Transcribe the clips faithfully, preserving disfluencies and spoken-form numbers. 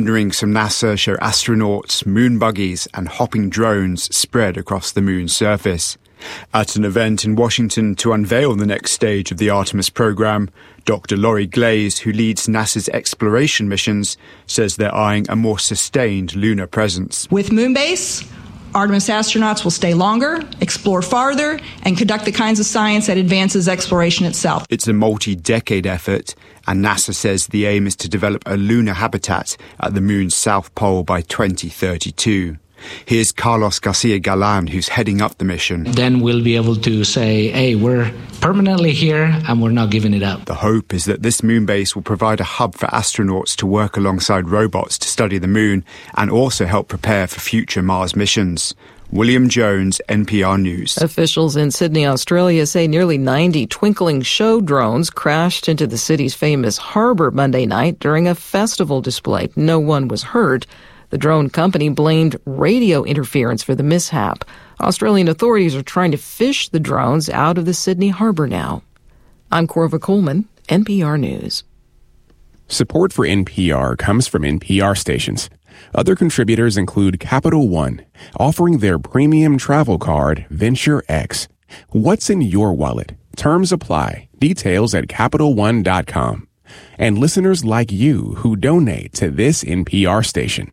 renderings from NASA show astronauts, moon buggies, and hopping drones spread across the moon's surface. At an event in Washington to unveil the next stage of the Artemis program, Doctor Laurie Glaze, who leads NASA's exploration missions, says they're eyeing a more sustained lunar presence. With Moonbase, Artemis astronauts will stay longer, explore farther, and conduct the kinds of science that advances exploration itself. It's a multi-decade effort, and NASA says the aim is to develop a lunar habitat at the moon's south pole by twenty thirty-two. Here's Carlos Garcia Galan, who's heading up the mission. Then we'll be able to say, hey, we're permanently here and we're not giving it up. The hope is that this moon base will provide a hub for astronauts to work alongside robots to study the moon and also help prepare for future Mars missions. William Jones, N P R News. Officials in Sydney, Australia say nearly ninety twinkling show drones crashed into the city's famous harbour Monday night during a festival display. No one was hurt. The drone company blamed radio interference for the mishap. Australian authorities are trying to fish the drones out of the Sydney harbour now. I'm Corva Coleman, N P R News. Support for N P R comes from N P R stations. Other contributors include Capital One, offering their premium travel card, Venture X. What's in your wallet? Terms apply. Details at Capital One dot com. And listeners like you who donate to this N P R station.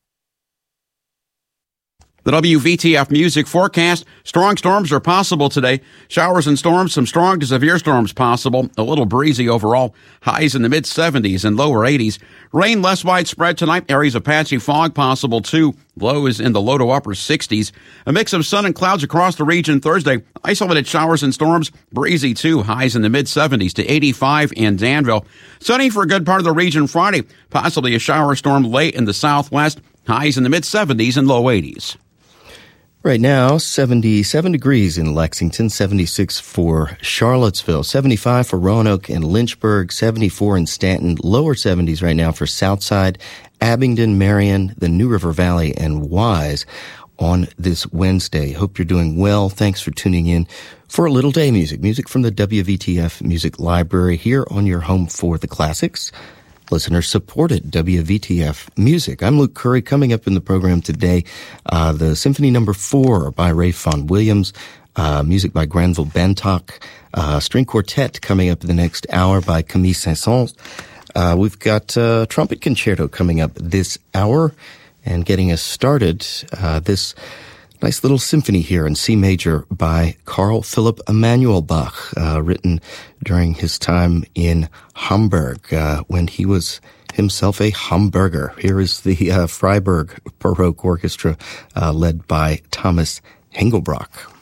The W V T F music forecast. Strong storms are possible today. Showers and storms, some strong to severe storms possible. A little breezy overall. Highs in the mid seventies and lower eighties. Rain less widespread tonight. Areas of patchy fog possible too. Lows in the low to upper sixties. A mix of sun and clouds across the region Thursday. Isolated showers and storms. Breezy too. Highs in the mid seventies to eighty-five in Danville. Sunny for a good part of the region Friday. Possibly a shower storm late in the southwest. Highs in the mid seventies and low eighties. Right now, seventy-seven degrees in Lexington, seventy-six for Charlottesville, seventy-five for Roanoke and Lynchburg, seventy-four in Stanton, lower seventies right now for Southside, Abingdon, Marion, the New River Valley, and Wise on this Wednesday. Hope you're doing well. Thanks for tuning in for a little day music, music from the W V T F Music Library here on your home for the classics. Listener-supported W V T F music. I'm Luke Curry. Coming up in the program today, uh, the Symphony Number Four by Ralph Vaughan Williams, uh, music by Granville Bantock, uh, string quartet coming up in the next hour by Camille Saint-Saëns. Uh, we've got uh, trumpet concerto coming up this hour, and getting us started, uh, this nice little symphony here in C major by Carl Philipp Emanuel Bach, uh, written during his time in Hamburg, uh, when he was himself a Hamburger. Here is the uh, Freiburg Baroque Orchestra, uh, led by Thomas Engelbrock.